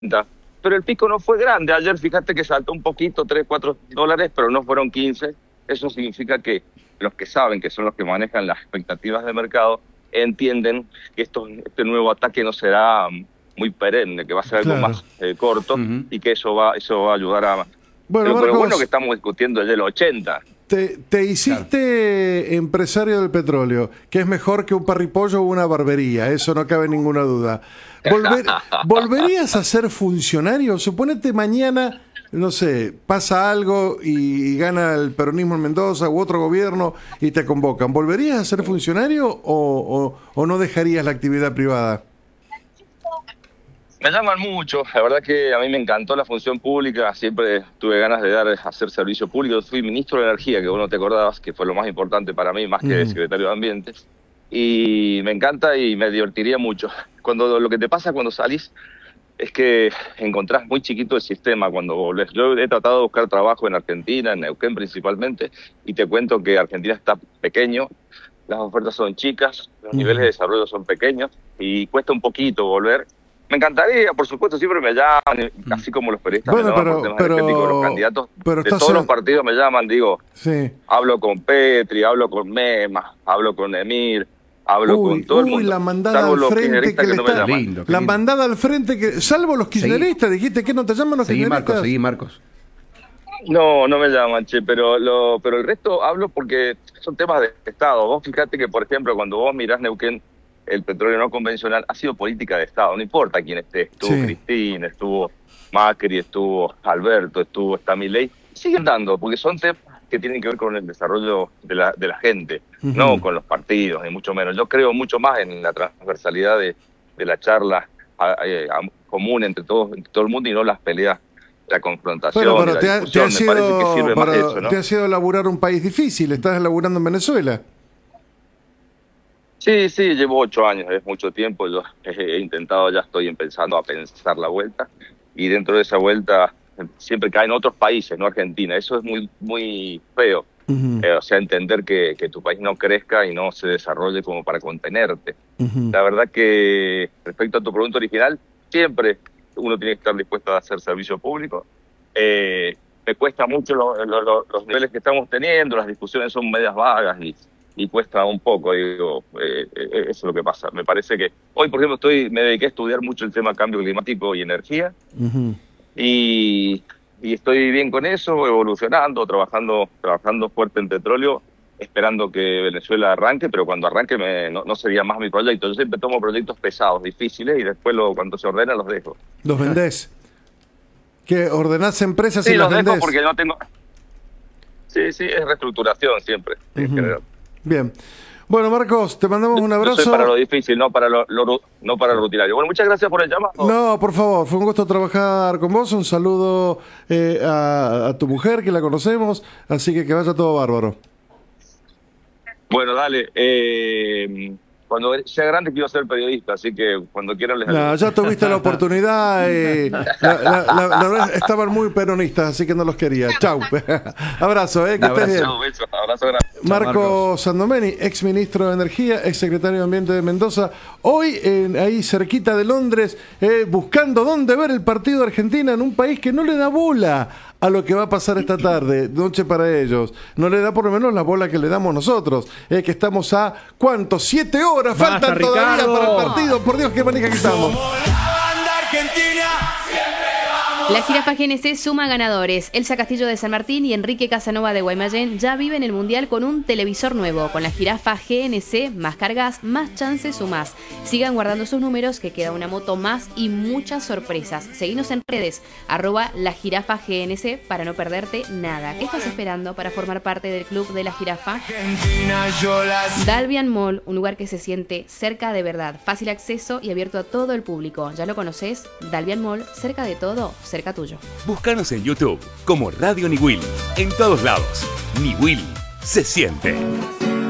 Pero el pico no fue grande. Ayer fíjate que saltó un poquito, $3, $4, pero no fueron 15. Eso significa que los que saben, que son los que manejan las expectativas de mercado, entienden que este nuevo ataque no será muy perenne, que va a ser algo más corto, y que eso va a ayudar a... Bueno, pero Marcos, bueno que estamos discutiendo desde el 80. Te hiciste empresario del petróleo, que es mejor que un parripollo o una barbería, eso no cabe ninguna duda. ¿Volverías a ser funcionario? Suponete mañana, no sé, pasa algo y gana el peronismo en Mendoza u otro gobierno y te convocan. ¿Volverías a ser funcionario o no dejarías la actividad privada? Me llaman mucho, la verdad que a mí me encantó la función pública, siempre tuve ganas de hacer servicio público. Fui ministro de Energía, que vos no te acordabas, que fue lo más importante para mí, más que secretario de Ambiente. Y me encanta y me divertiría mucho. Lo que te pasa cuando salís es que encontrás muy chiquito el sistema cuando volvés. Yo he tratado de buscar trabajo en Argentina, en Neuquén principalmente, y te cuento que Argentina está pequeño, las ofertas son chicas, los niveles de desarrollo son pequeños y cuesta un poquito volver. Me encantaría, por supuesto, siempre me llaman, así como los periodistas me llaman por temas energéticos, los candidatos de todos los partidos me llaman, hablo con Petri, hablo con Mema, hablo con Emir, hablo con todo el mundo. La mandada al frente que le está... Lindo, la mandada al frente que... Salvo los kirchneristas, dijiste que no te llaman los kirchneristas. Seguí, Marcos. No me llaman, pero el resto hablo porque son temas de Estado. Vos fíjate que, por ejemplo, cuando vos mirás Neuquén, el petróleo no convencional ha sido política de Estado, no importa quién esté. Estuvo Cristina, estuvo Macri, estuvo Alberto, está Milei. Siguen dando, porque son temas que tienen que ver con el desarrollo de la gente, no con los partidos, ni mucho menos. Yo creo mucho más en la transversalidad de la charla común entre todo el mundo y no las peleas, la confrontación. Pero te ha sido laburar un país difícil, estás laburando en Venezuela. Sí, llevo 8 años, es mucho tiempo. Yo he intentado, ya estoy empezando a pensar la vuelta, y dentro de esa vuelta siempre caen otros países, no Argentina. Eso es muy, muy feo. O sea, entender que tu país no crezca y no se desarrolle como para contenerte. La verdad que, respecto a tu pregunta original, siempre uno tiene que estar dispuesto a hacer servicio público. Me cuesta mucho los niveles que estamos teniendo, las discusiones son medias vagas y cuesta un poco, eso es lo que pasa. Me parece que hoy, por ejemplo, me dediqué a estudiar mucho el tema cambio climático y energía, y estoy bien con eso, evolucionando, trabajando fuerte en petróleo, esperando que Venezuela arranque, pero cuando arranque no sería más mi proyecto. Yo siempre tomo proyectos pesados, difíciles, y después cuando se ordena los dejo. ¿Los vendés? ¿Que ordenás empresas y las vendés? Sí, los dejo porque no tengo... Sí, es reestructuración siempre. Bien. Bueno, Marcos, te mandamos un abrazo. Yo soy para lo difícil, no para lo rutinario. Bueno, muchas gracias por el llamado. No, por favor, fue un gusto trabajar con vos. Un saludo a tu mujer, que la conocemos, así que vaya todo bárbaro. Bueno, dale. Cuando sea grande quiero ser periodista, así que cuando quieran les ayudo. Ya tuviste la oportunidad. La verdad, estaban muy peronistas, así que no los quería. Chau. Abrazo, que estés bien. Beso, abrazo grande. Marcos Sandomeni, ex ministro de Energía, ex secretario de Ambiente de Mendoza, hoy ahí cerquita de Londres, buscando dónde ver el partido de Argentina en un país que no le da bola a lo que va a pasar esta tarde, noche para ellos. No le da por lo menos la bola que le damos nosotros, que estamos a, ¿cuántos? 7 horas faltan todavía para el partido. Por Dios, qué manija que estamos. La jirafa GNC suma ganadores. Elsa Castillo de San Martín y Enrique Casanova de Guaymallén ya viven el Mundial con un televisor nuevo. Con la jirafa GNC, más cargas, más chances sumás. Sigan guardando sus números, que queda una moto más y muchas sorpresas. Seguinos en redes, @lajirafagnc, para no perderte nada. ¿Qué estás esperando para formar parte del club de la jirafa? Dalvian Mall, un lugar que se siente cerca de verdad. Fácil acceso y abierto a todo el público. ¿Ya lo conoces? Dalvian Mall, cerca de todo, cerca tuyo. Búscanos en YouTube como Radio Niwil. En todos lados, Niwil se siente.